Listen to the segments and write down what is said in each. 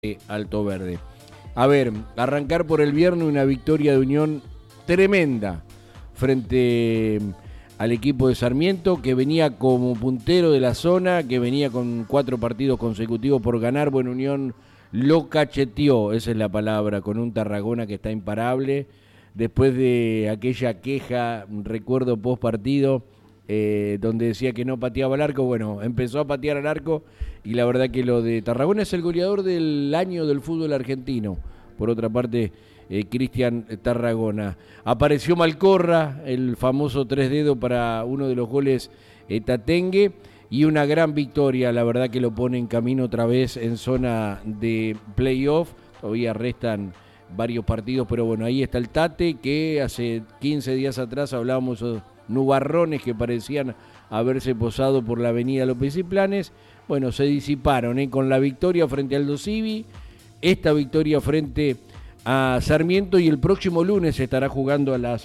Alto Verde. A ver, arrancar por el viernes una victoria de Unión tremenda frente al equipo de Sarmiento, que venía como puntero de la zona, que venía con 4 partidos consecutivos por ganar. Bueno, Unión lo cacheteó, esa es la palabra, con un Tarragona que está imparable. Después de aquella queja, recuerdo post partido, donde decía que no pateaba el arco, bueno, empezó a patear el arco y la verdad que lo de Tarragona es el goleador del año del fútbol argentino. Por otra parte, Cristian Tarragona. Apareció Malcorra, el famoso 3 dedos para uno de los goles Tatengue, y una gran victoria, la verdad que lo pone en camino otra vez en zona de playoff. Todavía restan varios partidos, pero bueno, ahí está el Tate, que hace 15 días atrás hablábamos de nubarrones que parecían haberse posado por la avenida López y Planes. Bueno, se disiparon con la victoria frente al Dosivi, esta victoria frente a Sarmiento, y el próximo lunes se estará jugando a las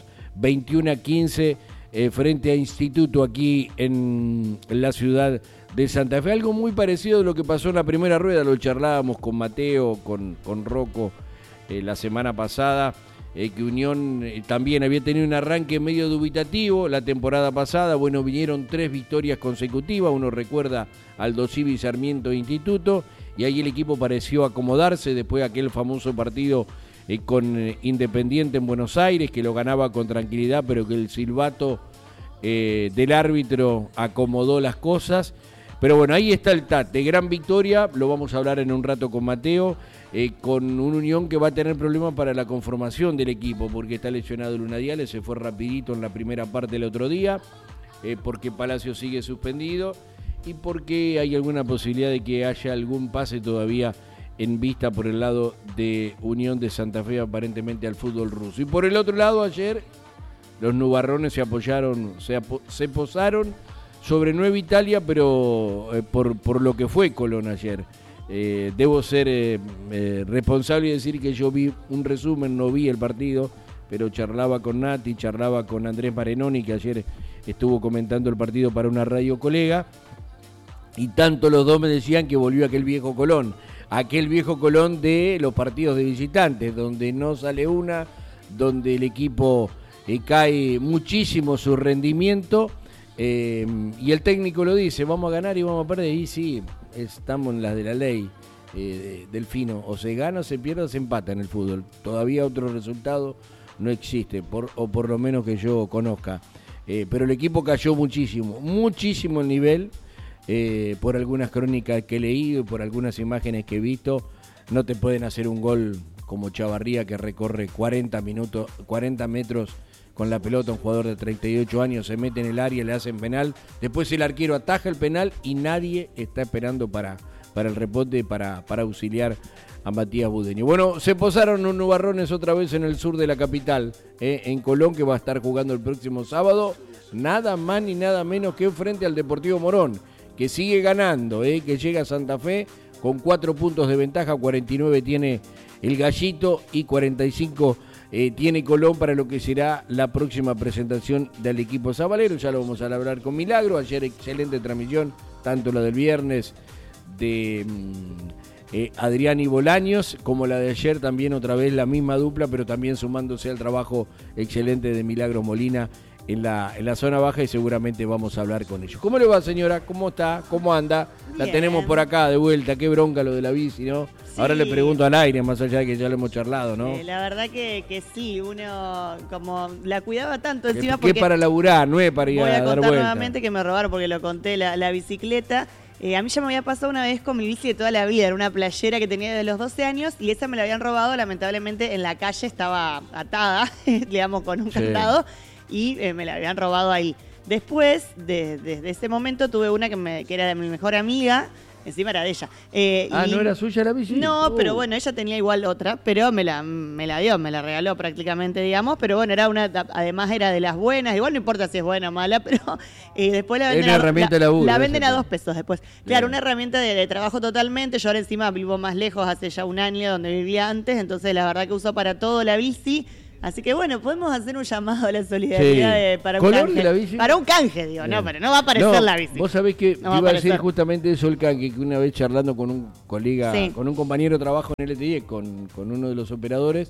21:15 frente a Instituto aquí en la ciudad de Santa Fe. Algo muy parecido a lo que pasó en la primera rueda, lo charlábamos con Mateo, con Rocco la semana pasada, que Unión también había tenido un arranque medio dubitativo la temporada pasada. Bueno, vinieron 3 victorias consecutivas, uno recuerda al Dosivi, Sarmiento e Instituto, y ahí el equipo pareció acomodarse después de aquel famoso partido con Independiente en Buenos Aires, que lo ganaba con tranquilidad, pero que el silbato del árbitro acomodó las cosas. Pero bueno, ahí está el Tate, gran victoria, lo vamos a hablar en un rato con Mateo, con un Unión que va a tener problemas para la conformación del equipo, porque está lesionado Luna Diales, se fue rapidito en la primera parte del otro día, porque Palacio sigue suspendido, y porque hay alguna posibilidad de que haya algún pase todavía en vista por el lado de Unión de Santa Fe, aparentemente al fútbol ruso. Y por el otro lado, ayer los nubarrones se posaron sobre Nueva Italia, pero por lo que fue Colón ayer. Debo ser responsable y decir que yo vi un resumen, no vi el partido, pero charlaba con Nati, charlaba con Andrés Marenoni, que ayer estuvo comentando el partido para una radio colega, y tanto los dos me decían que volvió aquel viejo Colón de los partidos de visitantes, donde no sale una, donde el equipo cae muchísimo su rendimiento. Y el técnico lo dice, vamos a ganar y vamos a perder, y sí, estamos en las de la ley, Delfino, o se gana o se pierde o se empata en el fútbol, todavía otro resultado no existe, o por lo menos que yo conozca, pero el equipo cayó muchísimo el nivel, por algunas crónicas que he leído y por algunas imágenes que he visto. No te pueden hacer un gol como Chavarría, que recorre 40 metros con la pelota, un jugador de 38 años, se mete en el área, le hacen penal, después el arquero ataja el penal y nadie está esperando para el repote, para auxiliar a Matías Budeño. Bueno, se posaron unos nubarrones otra vez en el sur de la capital, en Colón, que va a estar jugando el próximo sábado, nada más ni nada menos que frente al Deportivo Morón, que sigue ganando, que llega a Santa Fe con 4 puntos de ventaja, 49 tiene el Gallito y 45 tiene Colón para lo que será la próxima presentación del equipo sabalero. Ya lo vamos a hablar con Milagro. Ayer excelente transmisión, tanto la del viernes de Adrián y Bolaños, como la de ayer, también otra vez la misma dupla, pero también sumándose al trabajo excelente de Milagro Molina en la zona baja, y seguramente vamos a hablar con ellos. ¿Cómo le va, señora? ¿Cómo está? ¿Cómo anda? Bien. La tenemos por acá de vuelta. Qué bronca lo de la bici, ¿no? Sí. Ahora le pregunto al aire, más allá de que ya lo hemos charlado, ¿no? La verdad que sí, uno como la cuidaba tanto encima porque... ¿Qué para laburar? No es para ir a dar vuelta. Voy a contar nuevamente que me robaron porque lo conté, la bicicleta. A mí ya me había pasado una vez con mi bici de toda la vida, era una playera que tenía desde los 12 años y esa me la habían robado, lamentablemente en la calle estaba atada, digamos, con un candado. Y me la habían robado ahí. Después, desde ese momento, tuve una que era de mi mejor amiga, encima era de ella. ¿No era suya la bici? No, pero bueno, ella tenía igual otra, pero me la dio, me la regaló prácticamente, digamos, pero bueno, además era de las buenas, igual no importa si es buena o mala, pero después la venden, la venden a 2 pesos después. Claro, una herramienta de trabajo totalmente. Yo ahora encima vivo más lejos, hace ya un año donde vivía antes, entonces la verdad que uso para todo la bici. Así que bueno, podemos hacer un llamado a la solidaridad para un ¿Color canje. de la bici? Para un canje, digo, no, pero no va a aparecer la bici. Vos sabés que No va a iba a decir aparecer. justamente eso el canje, que una vez charlando con un colega, Sí. con un compañero de trabajo en LTI, con uno de los operadores,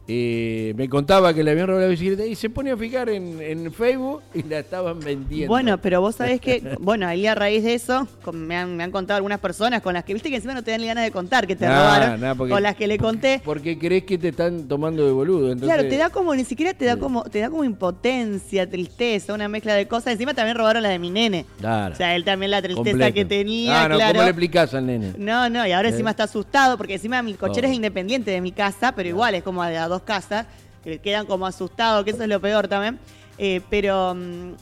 me contaba que le habían robado la bicicleta y se pone a fijar en Facebook y la estaban vendiendo. Bueno, pero vos sabés que, bueno, ahí a raíz de eso, me han contado algunas personas con las que, viste que encima no te dan ni ganas de contar, que te robaron, con las que le conté. Porque crees que te están tomando de boludo. Entonces, Claro, te da como, ni siquiera te da como impotencia, tristeza, una mezcla de cosas. Encima también robaron la de mi nene. Claro. O sea, él también la tristeza Completo. que tenía, no, claro. ¿cómo le explicás al nene? No, y ahora encima está asustado, porque encima mi cochera es independiente de mi casa, pero igual es como a dos casas, que quedan como asustados, que eso es lo peor también. Pero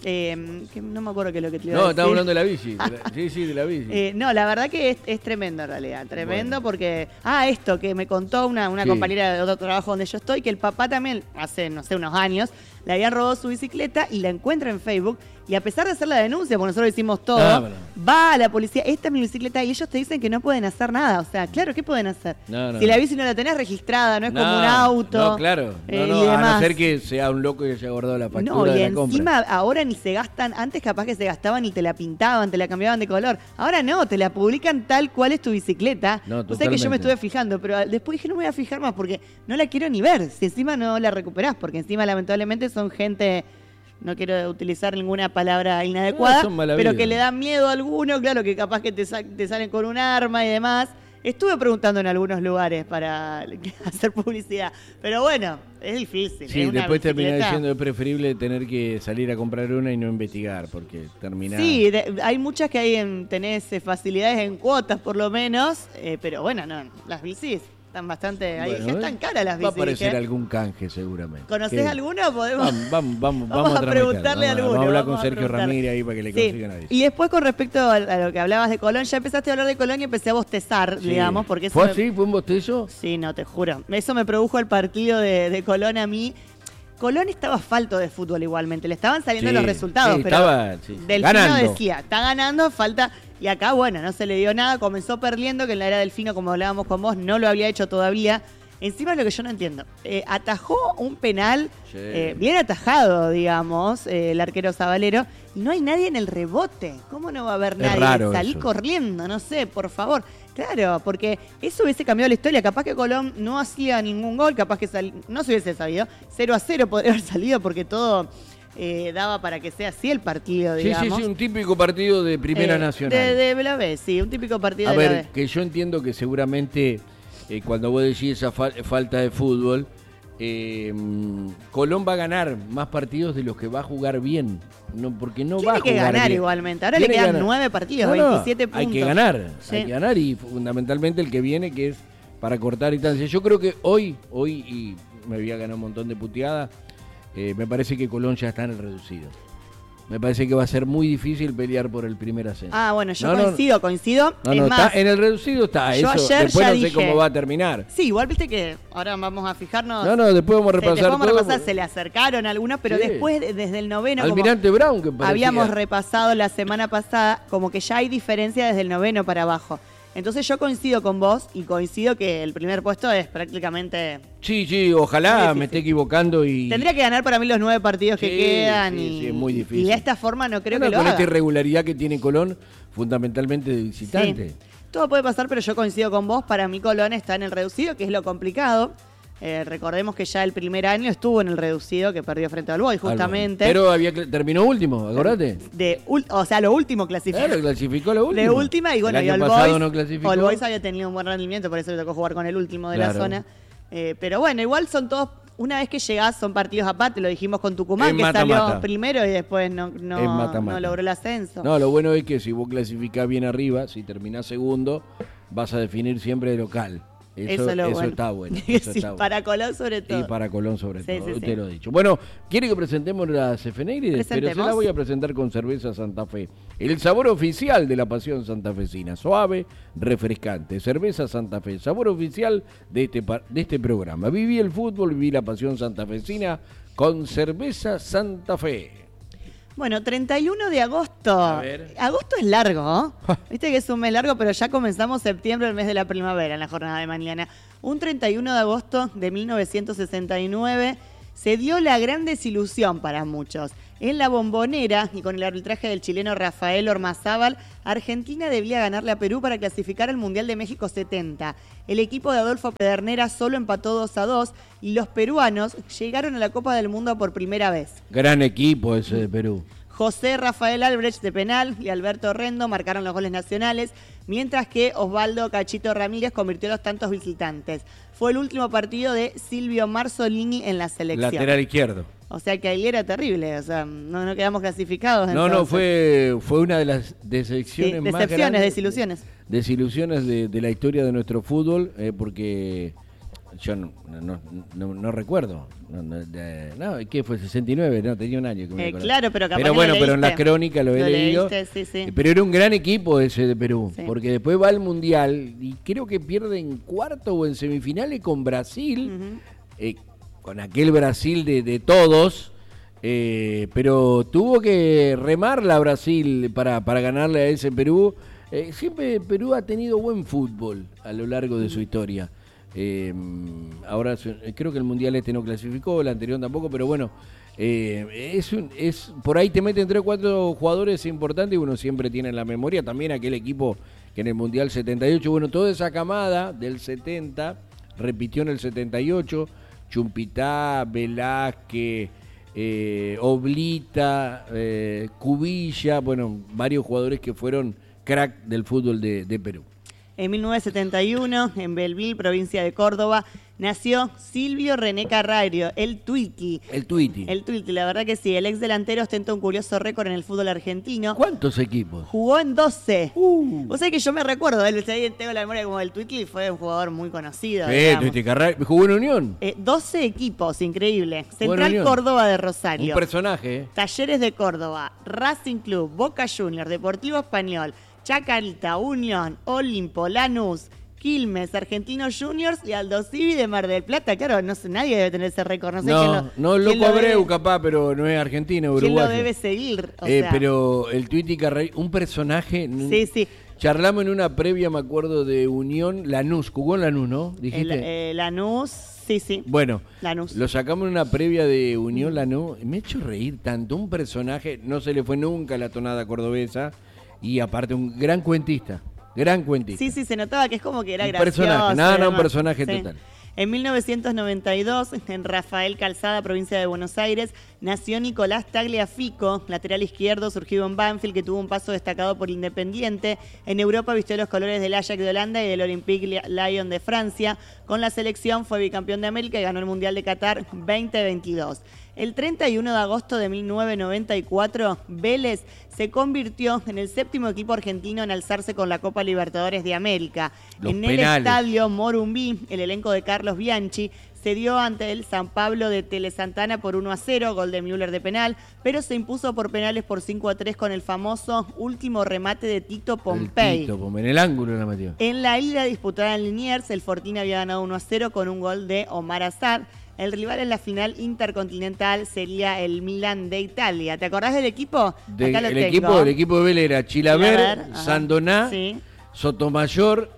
que no me acuerdo qué es lo que te iba a decir. Estamos hablando de la bici. Sí, de la bici. No, la verdad que es tremendo en realidad, tremendo porque... esto que me contó una Sí. compañera de otro trabajo donde yo estoy, que el papá también, hace, no sé, unos años, le habían robado su bicicleta y la encuentra en Facebook y a pesar de hacer la denuncia, porque nosotros hicimos todo, bueno. va a la policía, esta es mi bicicleta y ellos te dicen que no pueden hacer nada. O sea, claro, ¿qué pueden hacer? No. Si la bici no la tenés registrada, no es como un auto. No, claro. y A no demás. ser que sea un loco y haya guardado la factura No, y de la compra. encima ahora ni se gastan, antes capaz que se gastaban y te la pintaban, te la cambiaban de color. Ahora no, te la publican tal cual es tu bicicleta. No, O sea que yo me totalmente. estuve fijando, pero después dije no me voy a fijar más porque no la quiero ni ver. Si encima no la recuperás, porque encima lamentablemente son gente, no quiero utilizar ninguna palabra inadecuada, son malavidas. pero que le da miedo a alguno, claro que capaz que te salen con un arma y demás. Estuve preguntando en algunos lugares para hacer publicidad, pero bueno, es difícil. Sí, es una después terminar bicicleta. diciendo es preferible tener que salir a comprar una y no investigar, porque terminar... Sí, hay muchas que tenés facilidades en cuotas por lo menos, pero bueno, no, las bicis están bastante... Bueno, ya están caras las bicis. Va a aparecer ¿eh? algún canje seguramente. ¿Conocés ¿Qué? alguno? Podemos... Vamos Vamos a tramitar. preguntarle a Vamos alguno. a hablar con vamos a Sergio preguntarle. Ramírez ahí para que le Sí. consigan a bici. Y después con respecto a lo que hablabas de Colón, ya empezaste a hablar de Colón y empecé a bostezar, Sí. digamos, porque eso ¿Fue me- así? ¿Fue un bostezo? Sí, no, te juro. Eso me produjo el partido de Colón a mí. Colón estaba falto de fútbol igualmente, le estaban saliendo Sí, los resultados, sí, pero estaba, sí, Delfino ganando. decía, está ganando, falta... Y acá, bueno, no se le dio nada, comenzó perdiendo, que en la era Delfino, como hablábamos con vos, no lo había hecho todavía. Encima es lo que yo no entiendo. Atajó un penal Sí. bien atajado, digamos, el arquero Zabalero, y no hay nadie en el rebote. ¿Cómo no va a haber Es nadie? raro Salí eso. corriendo, no sé, por favor. Claro, porque eso hubiese cambiado la historia. Capaz que Colón no hacía ningún gol, capaz que no se hubiese sabido. 0-0 podría haber salido porque todo daba para que sea así el partido, Sí, digamos. sí, un típico partido de Primera Nacional. De la B, sí, un típico partido A de la ver, B. que yo entiendo que seguramente cuando vos decís esa falta de fútbol, Colón va a ganar más partidos de los que va a jugar bien. No, porque no va a Tiene jugar que ganar bien. igualmente. Ahora Tiene le que quedan ganar. 9 partidos, No, 27 puntos. Hay que ganar, Sí. hay que ganar y fundamentalmente el que viene que es para cortar distancia. Yo creo que hoy y me voy a ganar un montón de puteadas, me parece que Colón ya está en el reducido. Me parece que va a ser muy difícil pelear por el primer ascenso. Bueno, yo coincido. No, es más, está, en el reducido está. yo Eso, ayer después ya no sé dije- cómo va a terminar. sí, igual viste que ahora vamos a fijarnos. No, después vamos a repasar después vamos a todo. repasar, se le acercaron algunos, pero Sí. después, desde el noveno, como Almirante Brown, que parecía... habíamos repasado la semana pasada, como que ya hay diferencia desde el noveno para abajo. Entonces yo coincido con vos y coincido que el primer puesto es prácticamente... Sí, ojalá Muy difícil. me esté equivocando y... Tendría que ganar para mí los 9 partidos que Sí, quedan sí, y, sí, es muy difícil. y de esta forma no creo Bueno, que lo con haga. esta irregularidad que tiene Colón, fundamentalmente de visitante. Sí. Todo puede pasar, pero yo coincido con vos. Para mí Colón está en el reducido, que es lo complicado. Recordemos que ya el primer año estuvo en el reducido, que perdió frente al Boy, justamente. Pero terminó último, acordate. O sea, lo último clasificó. Claro, clasificó lo último. De última, y bueno, el y año All pasado Boys, no clasificó. All Boys había tenido un buen rendimiento, por eso le tocó jugar con el último de la Claro. zona. Pero bueno, igual son todos, una vez que llegás, son partidos aparte, lo dijimos con Tucumán, Es que mata-mata. salió primero y después no Es mata-mata. logró el ascenso. No, lo bueno es que si vos clasificás bien arriba, si terminás segundo, vas a definir siempre de local. Eso, es lo bueno. está bueno. Sí, Eso está bueno. para Colón sobre todo. Y para Colón sobre Sí, todo, sí, usted sí. lo ha dicho. Bueno, ¿quiere que presentemos las efemérides? Pero se Presentemos. la voy a presentar con cerveza Santa Fe. El sabor oficial de la pasión santafesina. Suave, refrescante. Cerveza Santa Fe. Sabor oficial de este programa. Viví el fútbol, viví la pasión santafesina con cerveza Santa Fe. Bueno, 31 de agosto. A ver. Agosto es largo, ¿no? Viste que es un mes largo, pero ya comenzamos septiembre, el mes de la primavera, en la jornada de mañana. Un 31 de agosto de 1969 se dio la gran desilusión para muchos. En la Bombonera, y con el arbitraje del chileno Rafael Ormazábal, Argentina debía ganarle a Perú para clasificar al Mundial de México 70. El equipo de Adolfo Pedernera solo empató 2-2 y los peruanos llegaron a la Copa del Mundo por primera vez. Gran equipo ese de Perú. José Rafael Albrecht de penal y Alberto Rendo marcaron los goles nacionales, mientras que Osvaldo Cachito Ramírez convirtió los tantos visitantes. Fue el último partido de Silvio Marzolini en la selección. Lateral izquierdo. O sea que ahí era terrible, o sea, no quedamos clasificados. No, fue una de las decepciones más grandes. Desilusiones de la historia de nuestro fútbol, porque yo no recuerdo. ¿Qué fue? 69, no, tenía un año. Claro, pero capaz pero bueno, pero en la crónica lo he leído. Sí. Pero era un gran equipo ese de Perú, sí. Porque después va al Mundial y creo que pierde en cuarto o en semifinales con Brasil, con aquel Brasil de todos, pero tuvo que remarla Brasil para ganarle a ese Perú. Siempre Perú ha tenido buen fútbol a lo largo de su historia. Ahora creo que el Mundial no clasificó, el anterior tampoco, pero bueno, es por ahí te meten 3 o 4 jugadores importantes y uno siempre tiene en la memoria también aquel equipo que en el Mundial 78, bueno, toda esa camada del 70 repitió en el 78, Chumpitá, Velázquez, Oblita, Cubilla, bueno, varios jugadores que fueron crack del fútbol de Perú. En 1971, en Belville, provincia de Córdoba, nació Silvio René Carrario, el Tuiti. El Tuiti, la verdad que sí. El ex delantero ostenta un curioso récord en el fútbol argentino. ¿Cuántos equipos? Jugó en 12. Vos sabés que yo me recuerdo de él, tengo la memoria como el Tuiti, fue un jugador muy conocido. Tuiti Carrario, ¿jugó en Unión? 12 equipos, increíble. Central Córdoba de Rosario. Un personaje, Talleres de Córdoba, Racing Club, Boca Juniors, Deportivo Español, Chacarita, Unión, Olimpo, Lanús, Quilmes, Argentinos Juniors y Aldo Civi de Mar del Plata. Claro, no sé, nadie debe tener ese récord. No sé Loco Abreu capaz, pero no es argentino, uruguayo. ¿Quién lo debe seguir? Pero el Tuiti Carrario, un personaje. Sí. Charlamos en una previa, me acuerdo, de Unión Lanús. Jugó en Lanús, ¿no? ¿Dijiste? Lanús, sí. Bueno, Lanús. Lo sacamos en una previa de Unión Lanús. Me ha hecho reír tanto. Un personaje, no se le fue nunca la tonada cordobesa. Y aparte un gran cuentista. Sí, se notaba que es como que era gracioso. Personaje, un personaje total. En 1992, en Rafael Calzada, provincia de Buenos Aires, nació Nicolás Tagliafico, lateral izquierdo, surgido en Banfield, que tuvo un paso destacado por Independiente. En Europa vistió los colores del Ajax de Holanda y del Olympique Lyon de Francia. Con la selección fue bicampeón de América y ganó el Mundial de Qatar 2022. El 31 de agosto de 1994, Vélez se convirtió en el 7º equipo argentino en alzarse con la Copa Libertadores de América. El estadio Morumbí, el elenco de Carlos Bianchi se dio ante el San Pablo de Tele Santana por 1-0, gol de Müller de penal, pero se impuso por penales por 5-3 con el famoso último remate de Tito Pompey. En el ángulo la metió. En la ida disputada en Liniers, el Fortín había ganado 1-0 con un gol de Omar Azad. El rival en la final intercontinental sería el Milan de Italia. ¿Te acordás del equipo? El equipo de Vélez era Chilaver, Sandoná, Sotomayor.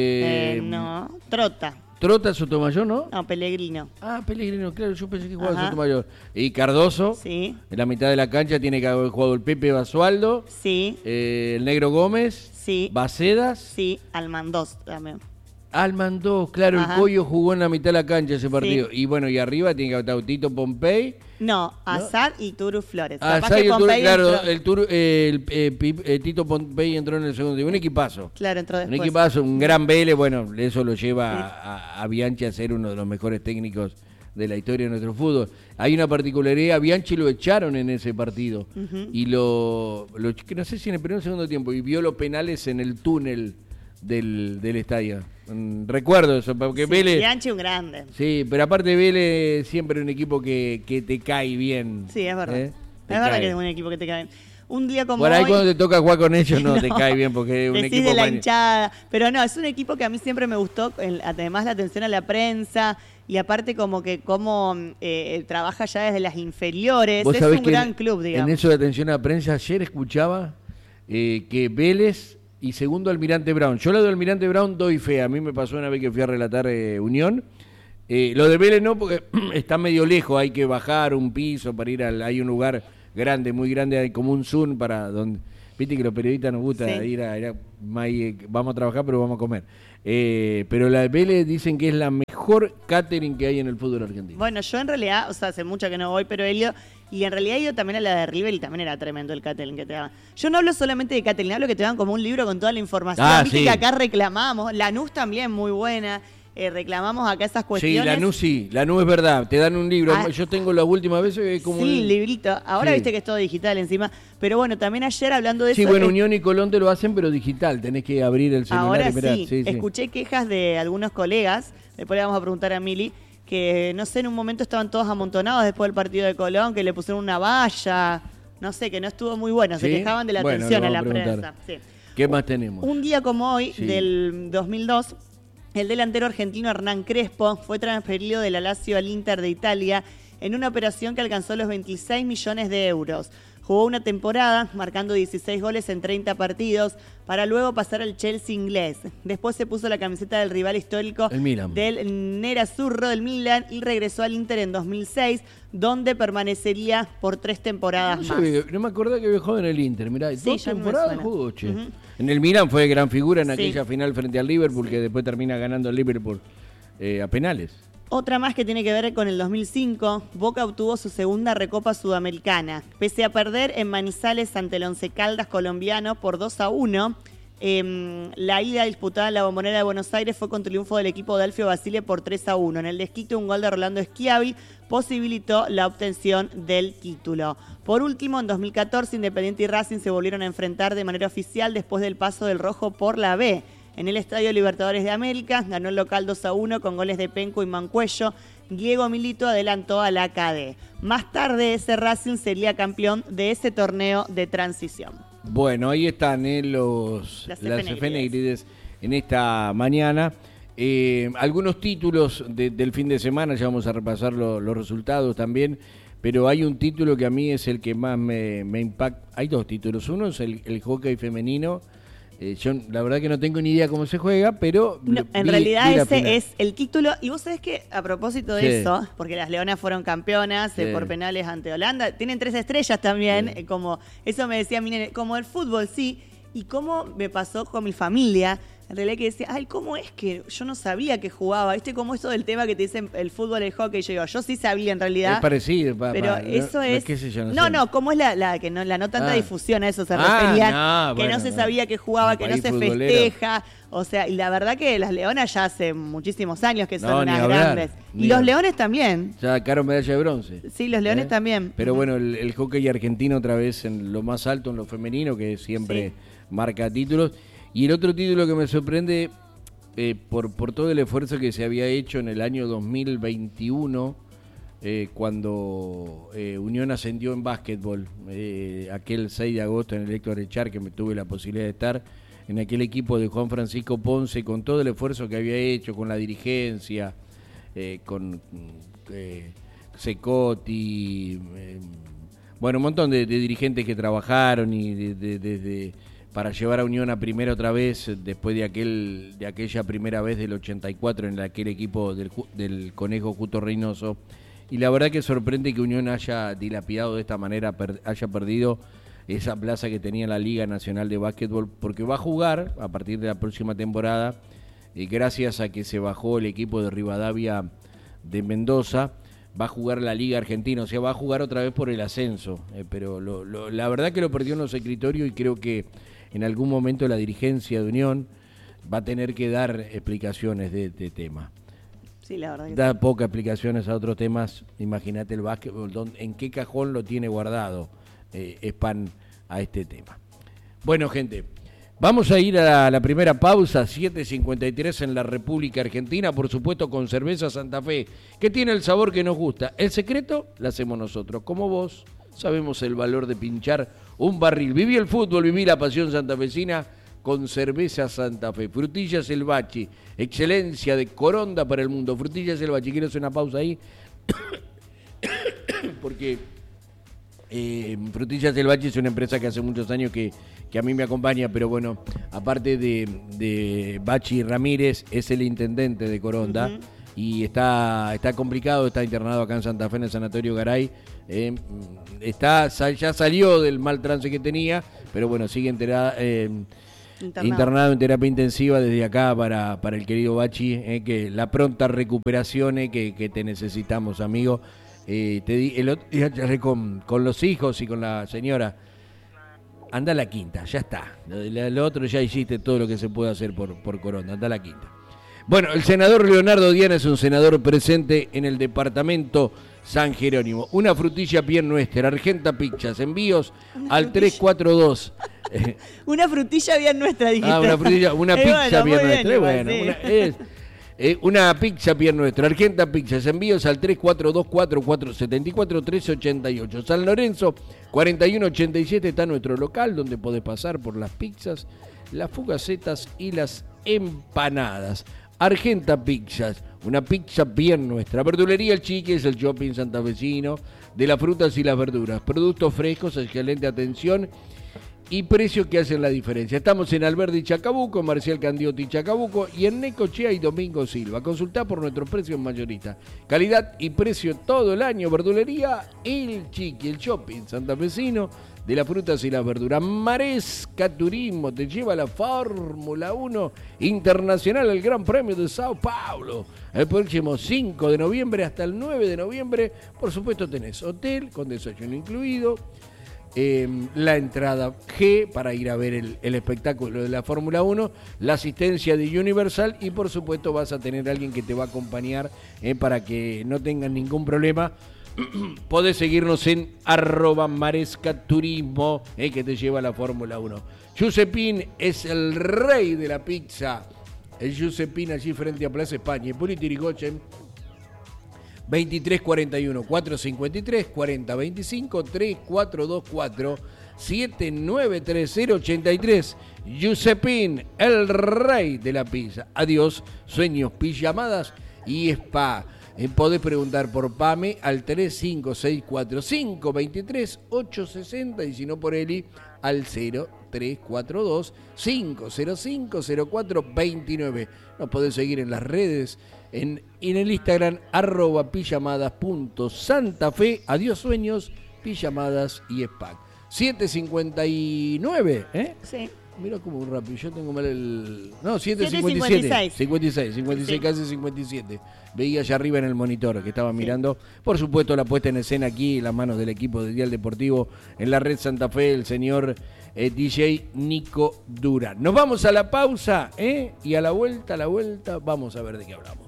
Trota, Sotomayor, ¿no? No, Pellegrino. Pellegrino, claro, yo pensé que jugaba Sotomayor. Y Cardoso, en la mitad de la cancha tiene que haber jugado el Pepe Basualdo, el Negro Gómez, Bacedas. Almandós también. Almandós, claro, el Pollo jugó en la mitad de la cancha ese partido. Y bueno, y arriba tiene que estar Tito Pompey. Azad y Turu Flores. Azad y Turu, claro, el Tito Pompey entró en el segundo tiempo. Un equipazo. Claro, entró después. Un equipazo, un gran Vélez. Bueno, eso lo lleva a Bianchi a ser uno de los mejores técnicos de la historia de nuestro fútbol. Hay una particularidad, a Bianchi lo echaron en ese partido. Y no sé si en el primer o segundo tiempo, y vio los penales en el túnel del estadio. Recuerdo eso, porque Vélez... Bianchi un grande. Sí, pero aparte Vélez siempre un equipo que te cae bien. Sí, es verdad. Es verdad que es un equipo que te cae bien. Un día como por ahí hoy, cuando te toca jugar con ellos no te cae bien porque es un equipo de la hinchada. Pero no, es un equipo que a mí siempre me gustó, además la atención a la prensa y aparte como que cómo trabaja ya desde las inferiores. Es un gran club, digamos. En eso de atención a la prensa, ayer escuchaba que Vélez y segundo Almirante Brown. Yo le doy Almirante Brown, doy fe. A mí me pasó una vez que fui a relatar Unión. Lo de Vélez no, porque está medio lejos, hay que bajar un piso para ir hay un lugar grande, muy grande, hay como un Zoom para donde, viste que los periodistas nos gusta ir vamos a trabajar pero vamos a comer. Pero la de Vélez dicen que es la mejor catering que hay en el fútbol argentino. Bueno, yo en realidad, o sea, hace mucho que no voy, pero he ido, y en realidad he ido también a la de River y también era tremendo el catering que te daban. Yo no hablo solamente de catering, hablo que te dan como un libro con toda la información. Viste que acá reclamamos, Lanús también muy buena. Reclamamos acá esas cuestiones. Sí, Lanús es verdad, te dan un libro. Yo tengo las últimas veces como un librito. Ahora viste que es todo digital encima. Pero bueno, también ayer hablando de eso. Sí, bueno, Unión y Colón te lo hacen, pero digital. Tenés que abrir el celular ahora y mirar. Sí, escuché quejas de algunos colegas. Después le vamos a preguntar a Mili. Que no sé, en un momento estaban todos amontonados después del partido de Colón, que le pusieron una valla. No sé, que no estuvo muy bueno. Se quejaban de la atención a la prensa. Sí. ¿Qué más tenemos? Un día como hoy, del 2002. El delantero argentino Hernán Crespo fue transferido de la Lazio al Inter de Italia en una operación que alcanzó los 26 millones de euros. Jugó una temporada, marcando 16 goles en 30 partidos, para luego pasar al Chelsea inglés. Después se puso la camiseta del rival histórico del Nerazzurro del Milan y regresó al Inter en 2006, donde permanecería por 3 temporadas más. No me acordaba que había jugado en el Inter, mirá, 2 temporadas jugó, che. En el Milan fue gran figura en aquella final frente al Liverpool, que después termina ganando el Liverpool a penales. Otra más que tiene que ver con el 2005, Boca obtuvo su segunda Recopa Sudamericana. Pese a perder en Manizales ante el Once Caldas colombiano por 2-1, la ida disputada en la Bombonera de Buenos Aires fue con triunfo del equipo de Alfio Basile por 3-1. En el desquite, un gol de Rolando Schiavi posibilitó la obtención del título. Por último, en 2014, Independiente y Racing se volvieron a enfrentar de manera oficial después del paso del rojo por la B. En el Estadio Libertadores de América, ganó el local 2-1 con goles de Penco y Mancuello. Diego Milito adelantó a la KD. Más tarde, ese Racing sería campeón de ese torneo de transición. Bueno, ahí están las efemérides en esta mañana. Algunos títulos del fin de semana, ya vamos a repasar los resultados también. Pero hay un título que a mí es el que más me impacta. Hay 2 títulos. Uno es el hockey femenino. Yo la verdad que no tengo ni idea cómo se juega, pero en realidad ese es el título. Y vos sabés que a propósito de eso, porque las Leonas fueron campeonas por penales ante Holanda, tienen 3 estrellas también, como eso me decía mi nene, como el fútbol, sí, y cómo me pasó con mi familia. En realidad que decía, ay, ¿cómo es que yo no sabía que jugaba? ¿Viste cómo eso del tema que te dicen el fútbol, el hockey? Yo digo, yo sí sabía en realidad. Es parecido, pero eso es... ¿Qué sé yo? No, ¿cómo es la que no tanta difusión a eso se referían? Que no se sabía que jugaba, que no se festeja. O sea, y la verdad que las Leonas ya hace muchísimos años que son unas grandes. Y los Leones también. Ya sacaron medalla de bronce. Sí, los Leones también. Pero bueno, el hockey argentino otra vez en lo más alto, en lo femenino, que siempre marca títulos. Y el otro título que me sorprende, por todo el esfuerzo que se había hecho en el año 2021, cuando Unión ascendió en básquetbol, aquel 6 de agosto en el Héctor Echar, que me tuve la posibilidad de estar en aquel equipo de Juan Francisco Ponce, con todo el esfuerzo que había hecho, con la dirigencia, con Secotti, bueno, un montón de dirigentes que trabajaron y para llevar a Unión a primera otra vez, después de aquella primera vez del 84 en aquel equipo del Conejo Justo Reynoso. Y la verdad que sorprende que Unión haya dilapidado de esta manera, haya perdido esa plaza que tenía la Liga Nacional de Básquetbol, porque va a jugar a partir de la próxima temporada, gracias a que se bajó el equipo de Rivadavia de Mendoza, va a jugar la Liga Argentina, o sea, va a jugar otra vez por el ascenso, pero la verdad que lo perdió en los escritorios y creo que en algún momento la dirigencia de Unión va a tener que dar explicaciones de tema. Sí, la verdad que da pocas explicaciones a otros temas. Imagínate el básquetbol, en qué cajón lo tiene guardado Span a este tema. Bueno, gente, vamos a ir a la primera pausa, 7:53 en la República Argentina, por supuesto con Cerveza Santa Fe, que tiene el sabor que nos gusta. El secreto lo hacemos nosotros, como vos. Sabemos el valor de pinchar un barril. Viví el fútbol, viví la pasión santafesina con Cerveza Santa Fe. Frutillas El Bachi, excelencia de Coronda para el mundo. Frutillas El Bachi. Quiero hacer una pausa ahí, porque Frutillas El Bachi es una empresa que hace muchos años que a mí me acompaña, pero bueno, aparte de Bachi Ramírez, es el intendente de Coronda. y está complicado, está internado acá en Santa Fe en el Sanatorio Garay. Ya salió del mal trance que tenía, pero bueno, sigue internado en terapia intensiva desde acá para el querido Bachi, que la pronta recuperación que te necesitamos, amigo. El otro día charlé con los hijos y con la señora. Anda a la quinta, ya está. Lo otro ya hiciste todo lo que se puede hacer por Corona, anda a la quinta. Bueno, el senador Leonardo Diana es un senador presente en el departamento San Jerónimo. Una frutilla bien nuestra, Argenta Picchas, envíos al 342. Una frutilla bien nuestra, dijiste. Una pizza bien nuestra. Bueno, sí. Una pizza bien nuestra, Argenta Picchas, envíos al 342-4474-388. San Lorenzo, 4187 está nuestro local, donde podés pasar por las pizzas, las fugacetas y las empanadas. Argenta Pizzas, una pizza bien nuestra. Verdulería El Chique es el shopping santafesino de las frutas y las verduras. Productos frescos, excelente atención y precios que hacen la diferencia. Estamos en Alberdi Chacabuco, Marcial Candiotti Chacabuco y en Necochea y Domingo Silva. Consultá por nuestros precios mayoristas. Calidad y precio todo el año. Verdulería El Chique, el shopping santafesino de las frutas y las verduras. Maresca Turismo te lleva a la Fórmula 1 Internacional, el Gran Premio de Sao Paulo. El próximo 5 de noviembre hasta el 9 de noviembre. Por supuesto tenés hotel con desayuno incluido. La entrada G para ir a ver el espectáculo de la Fórmula 1, la asistencia de Universal y por supuesto vas a tener a alguien que te va a acompañar para que no tengan ningún problema. Podés seguirnos en @marescaturismo, que te lleva a la Fórmula 1. Giuseppín es el rey de la pizza. El Giuseppín allí frente a Plaza España. Hipólito Yrigoyen, 2341 453 4025 3424 793083. Giuseppín, el rey de la pizza. Adiós, sueños, pijamadas y spa. Podés preguntar por Pame al 3564 23 860 y si no por Eli al 0342 505 0429. Nos podés seguir en las redes, en el Instagram @pijamadas.santafe. Adiós sueños, pijamadas y spa. 7:59, Sí. Mira cómo rápido, yo tengo mal el... No, 7:57. 56, sí. Casi 57. Veía allá arriba en el monitor que estaba mirando. Por supuesto, la puesta en escena aquí, en las manos del equipo de Dial Deportivo, en la red Santa Fe, el señor DJ Nico Durán. Nos vamos a la pausa, y a la vuelta, vamos a ver de qué hablamos.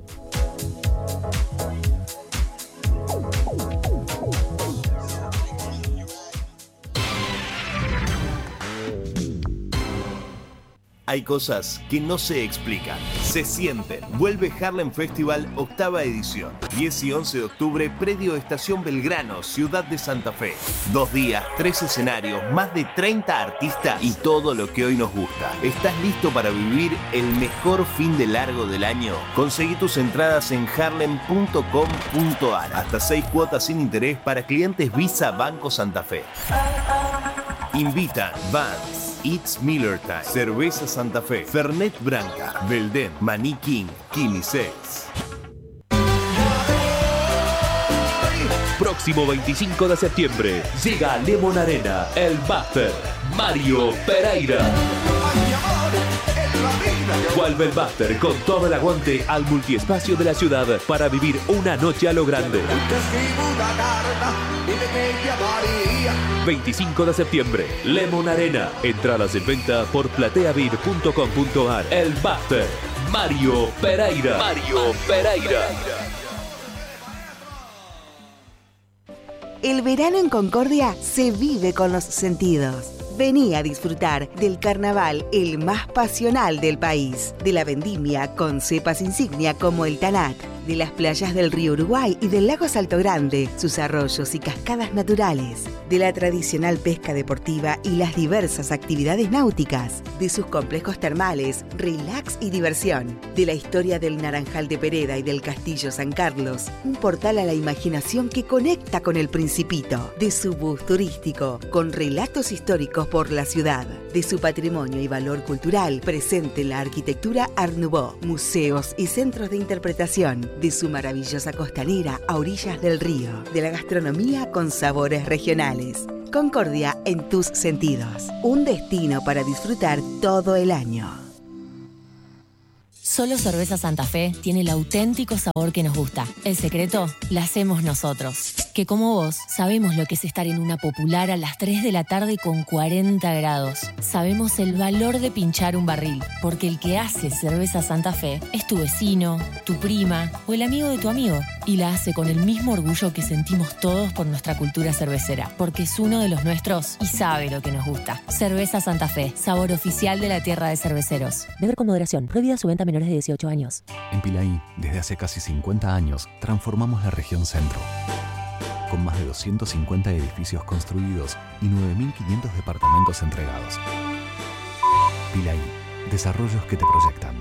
Hay cosas que no se explican, se sienten. Vuelve Harlem Festival, 8ª edición. 10 y 11 de octubre, predio Estación Belgrano, Ciudad de Santa Fe. 2 días, 3 escenarios, más de 30 artistas y todo lo que hoy nos gusta. ¿Estás listo para vivir el mejor fin de largo del año? Conseguí tus entradas en harlem.com.ar. Hasta 6 cuotas sin interés para clientes Visa Banco Santa Fe. Invitan Vans, It's Miller Time, Cerveza Santa Fe, Fernet Branca, Belden, Maní King, Quimisex. Próximo 25 de septiembre llega a Lemon Arena el Buster Mario Pereira. Vuelve el Buster con todo el aguante al multiespacio de la ciudad para vivir una noche a lo grande. 25 de septiembre, Lemon Arena. Entradas en venta por plateavid.com.ar. El Buster Mario Pereira. El verano en Concordia se vive con los sentidos. Vení a disfrutar del carnaval el más pasional del país, de la vendimia con cepas insignia como el Tanat, de las playas del río Uruguay y del lago Salto Grande, sus arroyos y cascadas naturales, de la tradicional pesca deportiva y las diversas actividades náuticas, de sus complejos termales, relax y diversión, de la historia del Naranjal de Pereda y del Castillo San Carlos, un portal a la imaginación que conecta con el Principito, de su bus turístico, con relatos históricos por la ciudad, de su patrimonio y valor cultural presente en la arquitectura Art Nouveau, museos y centros de interpretación, de su maravillosa costanera a orillas del río, de la gastronomía con sabores regionales. Concordia en tus sentidos, un destino para disfrutar todo el año. Solo Cerveza Santa Fe tiene el auténtico sabor que nos gusta. El secreto la hacemos nosotros, que como vos sabemos lo que es estar en una popular a las 3 de la tarde con 40 grados. Sabemos el valor de pinchar un barril, porque el que hace Cerveza Santa Fe es tu vecino, tu prima o el amigo de tu amigo. Y la hace con el mismo orgullo que sentimos todos por nuestra cultura cervecera, porque es uno de los nuestros y sabe lo que nos gusta. Cerveza Santa Fe, sabor oficial de la tierra de cerveceros. Beber con moderación, prohibida su venta a menores de 18 años. En Pilaí, desde hace casi 50 años, transformamos la región centro. Con más de 250 edificios construidos y 9.500 departamentos entregados. Pilaí, desarrollos que te proyectan.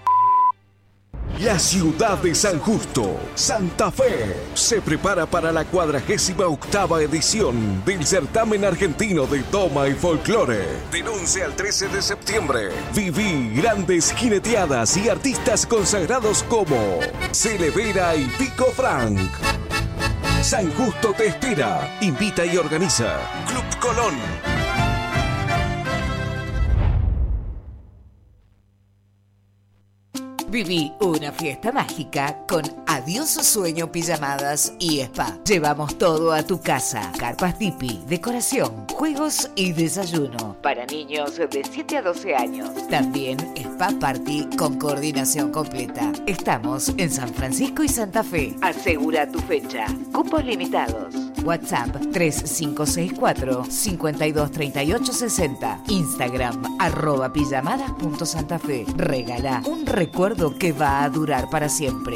La ciudad de San Justo, Santa Fe, se prepara para la 48ª edición del Certamen Argentino de Doma y Folclore. Del 11 al 13 de septiembre, viví grandes jineteadas y artistas consagrados como Celevera y Pico Frank. San Justo te espera. Invita y organiza Club Colón. Viví una fiesta mágica con Adiós Sueño Pijamadas y Spa. Llevamos todo a tu casa. Carpas tipi, decoración, juegos y desayuno. Para niños de 7 a 12 años. También Spa Party con coordinación completa. Estamos en San Francisco y Santa Fe. Asegura tu fecha. Cupos limitados. WhatsApp 3564-523860. Instagram @pijamadas.santafe. Regala un recuerdo que va a durar para siempre.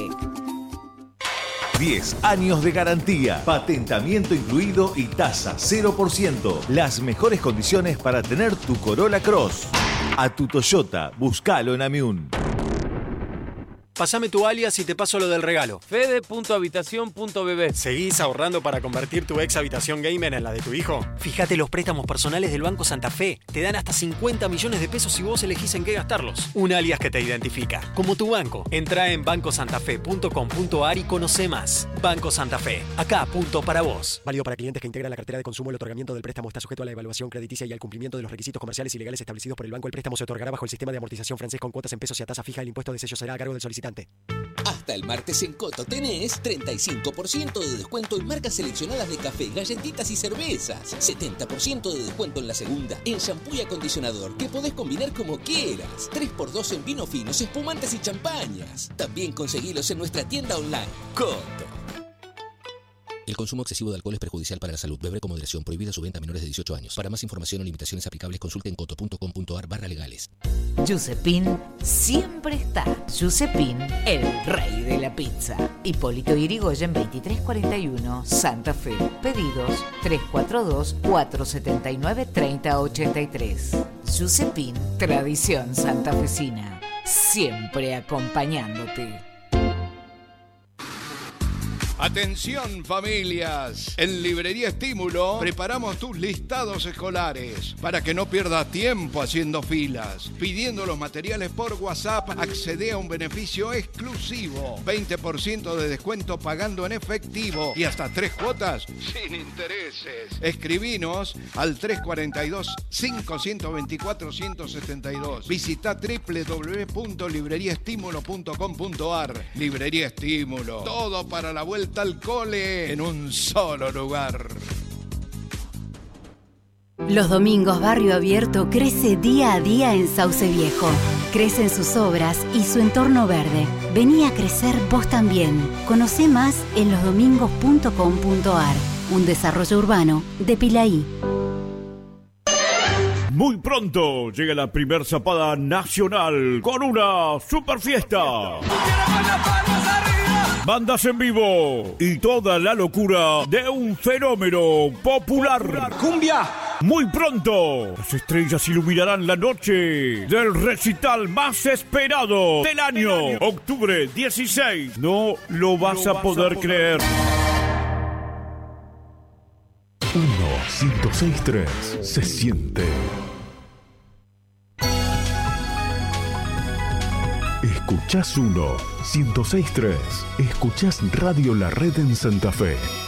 10 años de garantía, patentamiento incluido y tasa 0%. Las mejores condiciones para tener tu Corolla Cross. A tu Toyota, búscalo en Amiún. Pásame tu alias y te paso lo del regalo. Fede.habitación.bb. ¿Seguís ahorrando para convertir tu ex habitación gamer en la de tu hijo? Fíjate los préstamos personales del Banco Santa Fe. Te dan hasta 50 millones de pesos si vos elegís en qué gastarlos. Un alias que te identifica, como tu banco. Entrá en bancosantafe.com.ar y conoce más. Banco Santa Fe. Acá, punto para vos. Válido para clientes que integran la cartera de consumo. El otorgamiento del préstamo está sujeto a la evaluación crediticia y al cumplimiento de los requisitos comerciales y legales establecidos por el banco. El préstamo se otorgará bajo el sistema de amortización francés con cuotas en pesos y a tasa fija. El impuesto de sello será a cargo del solicitante. Hasta el martes en Coto tenés 35% de descuento en marcas seleccionadas de café, galletitas y cervezas. 70% de descuento en la segunda, en shampoo y acondicionador, que podés combinar como quieras. 3x2 en vinos finos, espumantes y champañas. También conseguilos en nuestra tienda online. Coto. El consumo excesivo de alcohol es perjudicial para la salud. Beber con moderación. Prohibida su venta a menores de 18 años. Para más información o limitaciones aplicables, consulte en coto.com.ar/legales. Giuseppin siempre está. Giuseppin, el rey de la pizza. Hipólito Yrigoyen 2341, Santa Fe. Pedidos 342-479-3083. Giuseppin, tradición santafesina. Siempre acompañándote. Atención familias, en Librería Estímulo preparamos tus listados escolares para que no pierdas tiempo haciendo filas. Pidiendo los materiales por WhatsApp, accede a un beneficio exclusivo, 20% de descuento pagando en efectivo y hasta 3 cuotas sin intereses. Escribinos al 342-524-172. Visita www.libreriaestimulo.com.ar. Librería Estímulo, todo para la vuelta al cole en un solo lugar. Los domingos Barrio Abierto crece día a día en Sauce Viejo. Crecen sus obras y su entorno verde. Vení a crecer vos también. Conocé más en losdomingos.com.ar. Un desarrollo urbano de Pilaí. Muy pronto llega la primer zapada nacional con una super fiesta. bandas en vivo y toda la locura de un fenómeno popular. ¡Cumbia! Muy pronto, las estrellas iluminarán la noche del recital más esperado del año. Octubre 16. No lo vas a poder creer. 106.3 se siente. Escuchás 106.3. Escuchás Radio La Red en Santa Fe.